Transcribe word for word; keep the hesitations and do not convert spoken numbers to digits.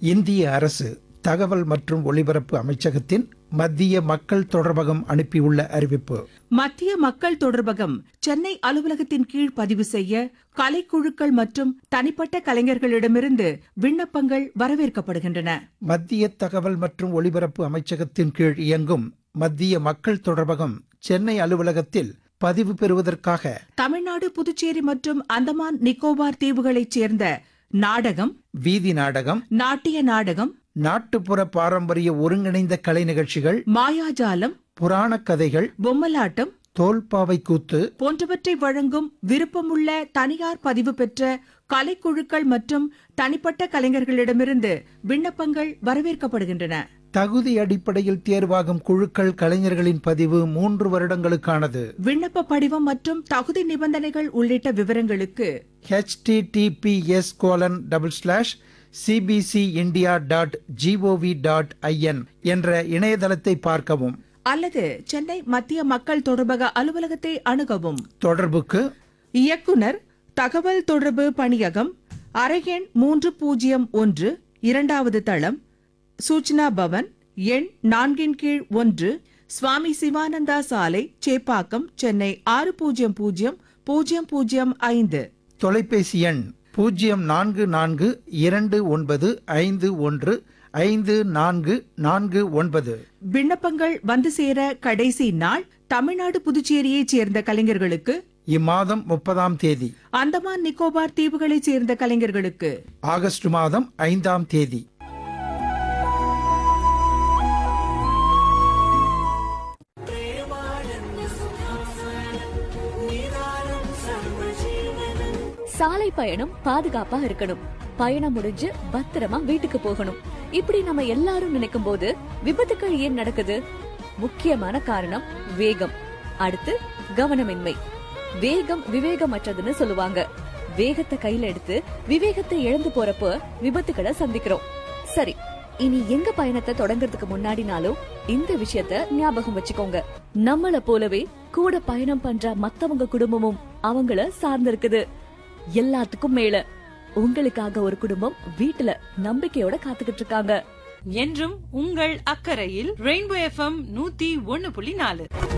இந்திய அரசு தகவல் மற்றும் ஒலிபரப்பு அமைச்சகத்தின் மத்திய மக்கள் தொடர்பகம் அனுப்பியுள்ள அறிவிப்பு. மத்திய மக்கள் தொடர்பகம் சென்னை அலுவலகத்தின் கீழ் பதிவு செய்ய கலைக்குழுக்கள் மற்றும் தனிப்பட்ட கலைஞர்களிடமிருந்து விண்ணப்பங்கள் வரவேற்கப்படுகின்றன. மத்திய தகவல் மற்றும் ஒலிபரப்பு அமைச்சகத்தின் கீழ் இயங்கும் மத்திய மக்கள் தொடர்பகம் சென்னை அலுவலகத்தில் பதிவு பெறுவதற்காக தமிழ்நாடு, புதுச்சேரி மற்றும் அந்தமான் நிக்கோபார் தீவுகளைச் சேர்ந்த நாடகம், வீதி நாடகம், நாட்டிய நாடகம், நாட்டுப்புற பாரம்பரிய ஒருங்கிணைந்த கலை நிகழ்ச்சிகள், மாயாஜாலம், புராணக் கதைகள், பொம்மலாட்டம், தோல்பாவை கூத்து போன்றவற்றை வழங்கும் விருப்பமுள்ள தனியார் பதிவு பெற்ற கலைக்குழுக்கள் மற்றும் தனிப்பட்ட கலைஞர்களிடமிருந்து விண்ணப்பங்கள் வரவேற்கப்படுகின்றன. தகுதி அடிப்படையில் தேர்வாகும் குழுக்கள் கலைஞர்களின் பதிவு மூன்று வருடங்களுக்கானது. விண்ணப்ப படிவம் மற்றும் தகுதி நிபந்தனைகள் உள்ளிட்ட விவரங்களுக்கு H D D B S colon double slash CBC India dot gov dot IN என்ற இணையதளத்தை பார்க்கவும் அல்லது சென்னை மத்திய மக்கள் தொடர்பக அலுவலகத்தை அணுகவும். தொடர்புக்கு இயக்குனர், தகவல் தொடர்பு பணியகம், அறையெண் மூன்று பூஜ்ஜியம் ஒன்று, இரண்டாவது தளம், சூச்சனா பவன், எண் நான்கின் கீழ் ஒன்று, சுவாமி சிவானந்தா சாலை, சேப்பாக்கம், சென்னை ஆறு பூஜ்ஜியம் பூஜ்ஜியம் பூஜ்ஜியம் பூஜ்ஜியம் ஐந்து. தொலைபேசி எண் பூஜ்ஜியம் நான்கு நான்கு இரண்டு ஒன்பது ஐந்து ஒன்று ஐந்து நான்கு நான்கு ஒன்பது. விண்ணப்பங்கள் வந்து சேர கடைசி நாள் தமிழ்நாடு, புதுச்சேரியைச் சேர்ந்த கலைஞர்களுக்கு இம்மாதம் முப்பதாம் தேதி, அந்தமான் நிக்கோபார் தீவுகளைச் சேர்ந்த கலைஞர்களுக்கு ஆகஸ்ட் மாதம் ஐந்தாம் தேதி. சாலை பயணம் பாதுகாப்பா இருக்கணும், பயணம் முடிஞ்சு பத்திரமா வீட்டுக்கு போகணும். இப்படி நம்ம எல்லாரும் நினைக்கும் போது விபத்துக்கள் ஏன் நடக்குது? முக்கியமான காரணம் வேகம், அடுத்து கவனமின்மை. வேகம் விவேகமற்றதுன்னு சொல்லுவாங்க. வேகத்தை கையில எடுத்து விவேகத்தை இழந்து போறப்போ விபத்துக்களை சந்திக்கிறோம். சரி, இனி எங்க பயணத்தை தொடங்குறதுக்கு முன்னாடினாலும் இந்த விஷயத்த ஞாபகம் வச்சுக்கோங்க. நம்மள போலவே கூட பயணம் பண்ற மத்தவங்க குடும்பமும் அவங்கள சார்ந்திருக்குது. எல்லாத்துக்கும் மேல உங்களுக்காக ஒரு குடும்பம் வீட்டுல நம்பிக்கையோட காத்துக்கிட்டு இருக்காங்க. என்றும் உங்கள் அக்கறையில் ரெயின்போ எஃப்எம் நூத்தி ஒன்னு புள்ளி நாலு.